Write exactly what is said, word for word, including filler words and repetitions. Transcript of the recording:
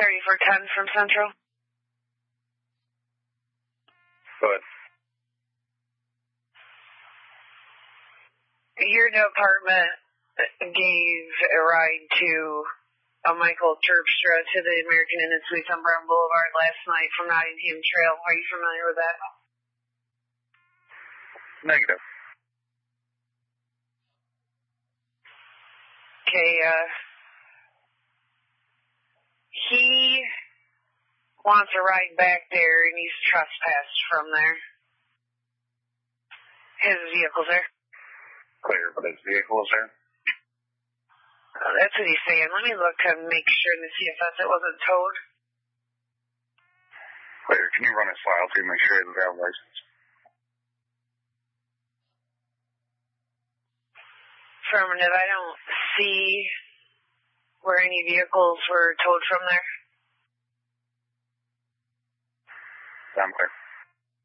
thirty-four ten from Central. Good. Your department gave a ride to a Michael Terpstra to the American Inn and Suites on Brown Boulevard last night from Nottingham Trail. Are you familiar with that? Negative. Okay, uh, he wants a ride back there and he's trespassed from there. His vehicle's there. Clear, but his vehicle is there? Uh, that's what he's saying. Let me look to make sure in the C F S it wasn't towed. Clear. Can you run his file to make sure he has a valid license? Affirmative. I don't see where any vehicles were towed from there. I'm clear.